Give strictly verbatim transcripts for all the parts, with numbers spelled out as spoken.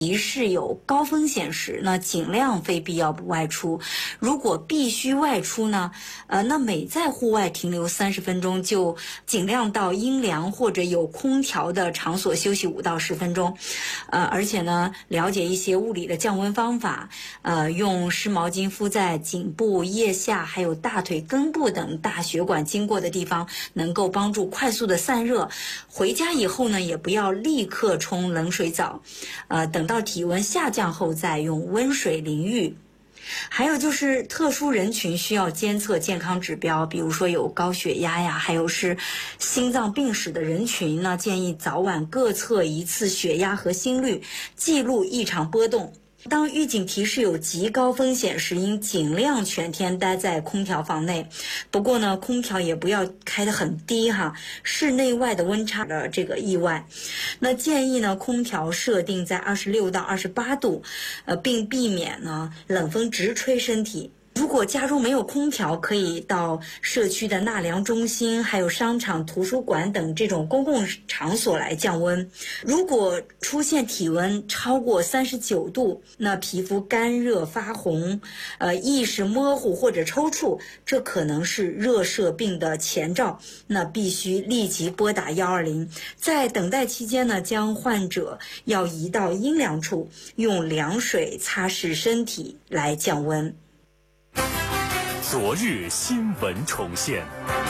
提示有高风险时，那尽量非必要不外出。如果必须外出呢，呃，那每在户外停留三十分钟，就尽量到阴凉或者有空调的场所休息五到十分钟。呃，而且呢，了解一些物理的降温方法，呃，用湿毛巾敷在颈部、腋下还有大腿根部等大血管经过的地方，能够帮助快速的散热。回家以后呢，也不要立刻冲冷水澡，呃，等到体温下降后再用温水淋浴。还有就是特殊人群需要监测健康指标，比如说有高血压呀，还有是心脏病史的人群呢，建议早晚各测一次血压和心率，记录异常波动。当预警提示有极高风险时，应尽量全天待在空调房内。不过呢，空调也不要开得很低哈，室内外的温差的这个意外。那建议呢，空调设定在二十六到二十八度，呃，并避免呢冷风直吹身体。如果家中没有空调，可以到社区的纳凉中心、还有商场、图书馆等这种公共场所来降温。如果出现体温超过三十九度，那皮肤干热发红，呃，意识模糊或者抽搐，这可能是热射病的前兆，那必须立即拨打一二零。在等待期间呢，将患者要移到阴凉处，用凉水擦拭身体来降温。 昨日新闻重现，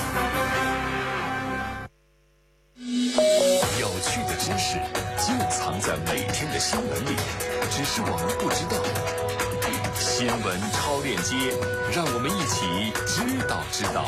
有趣的知识就藏在每天的新闻里，只是我们不知道。新闻超链接，让我们一起知道知道。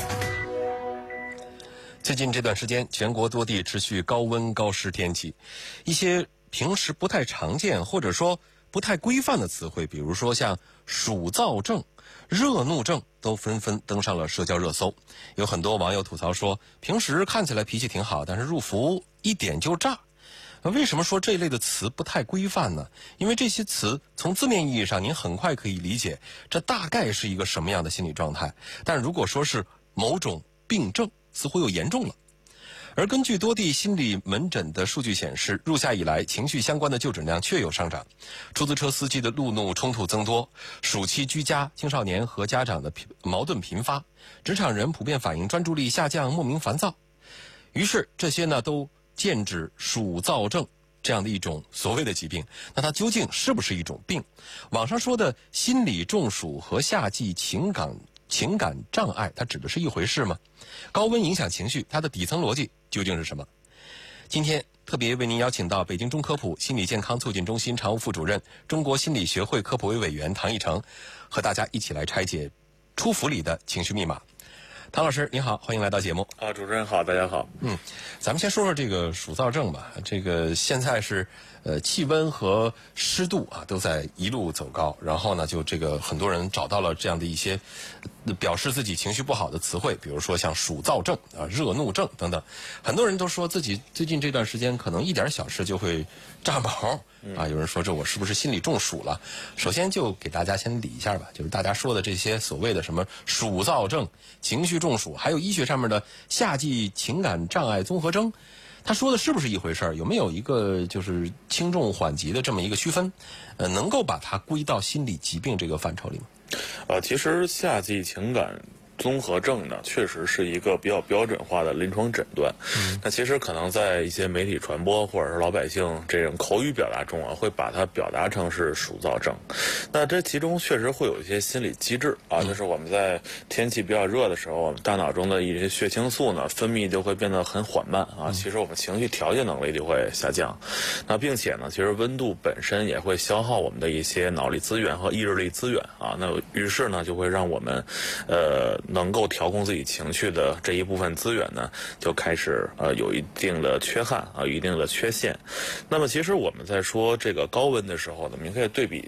最近这段时间，全国多地持续高温高湿天气，一些平时不太常见或者说不太规范的词汇，比如说像暑燥症、热怒症，都纷纷登上了社交热搜。有很多网友吐槽说，平时看起来脾气挺好，但是入伏一点就炸。为什么说这类的词不太规范呢？因为这些词从字面意义上您很快可以理解，这大概是一个什么样的心理状态。但如果说是某种病症，似乎又严重了。而根据多地心理门诊的数据显示，入夏以来情绪相关的就诊量确有上涨，出租车司机的路怒冲突增多，暑期居家青少年和家长的矛盾频发，职场人普遍反映专注力下降，莫名烦躁。于是这些呢都剑指暑燥症这样的一种所谓的疾病。那它究竟是不是一种病？网上说的心理中暑和夏季情感情感障碍，它指的是一回事吗？高温影响情绪，它的底层逻辑究竟是什么？今天特别为您邀请到北京中科普心理健康促进中心常务副主任、中国心理学会科普委委员唐义成，和大家一起来拆解出伏里的情绪密码。唐老师您好，欢迎来到节目。 啊，主持人好，大家好。 嗯，咱们先说说这个暑燥症吧。这个现在是呃气温和湿度啊都在一路走高，然后呢就这个很多人找到了这样的一些表示自己情绪不好的词汇，比如说像暑燥症啊、热怒症等等。很多人都说自己最近这段时间可能一点小事就会炸毛啊，有人说这我是不是心理中暑了？首先就给大家先理一下吧，就是大家说的这些所谓的什么暑燥症、情绪中暑，还有医学上面的夏季情感障碍综合征，他说的是不是一回事儿？有没有一个就是轻重缓急的这么一个区分？呃，能够把它归到心理疾病这个范畴里吗？ 呃，其实夏季情感综合症呢，确实是一个比较标准化的临床诊断。嗯，那其实可能在一些媒体传播或者是老百姓这种口语表达中啊，会把它表达成是暑燥症。那这其中确实会有一些心理机制啊，就是我们在天气比较热的时候，我们大脑中的一些血清素呢分泌就会变得很缓慢啊，其实我们情绪调节能力就会下降。那并且呢，其实温度本身也会消耗我们的一些脑力资源和意志力资源啊，那于是呢就会让我们呃能够调控自己情绪的这一部分资源呢，就开始呃有一定的缺憾啊，有一定的缺陷。那么其实我们在说这个高温的时候呢，我们可以对比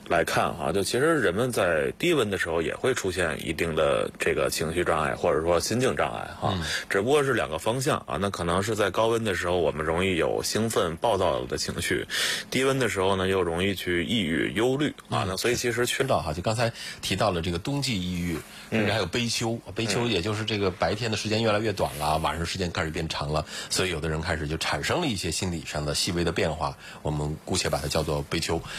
来看哈，就其实人们在低温的时候也会出现一定的这个情绪障碍或者说心境障碍哈，嗯、只不过是两个方向啊。那可能是在高温的时候，我们容易有兴奋、暴躁的情绪；低温的时候呢，又容易去抑郁、忧虑啊。那所以其实知道哈，就刚才提到了这个冬季抑郁，甚至还有悲秋。悲秋也就是这个白天的时间越来越短了，晚上时间开始变长了，所以有的人开始就产生了一些心理上的细微的变化，我们姑且把它叫做悲秋。